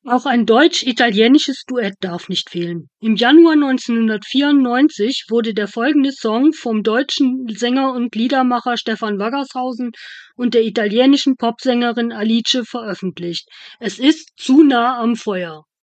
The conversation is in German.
Auch ein deutsch-italienisches Duett darf nicht fehlen. Im Januar 1994 wurde der folgende Song vom deutschen Sänger und Liedermacher Stefan Waggershausen und der italienischen Popsängerin Alice veröffentlicht. Es ist "Zu nah am Feuer".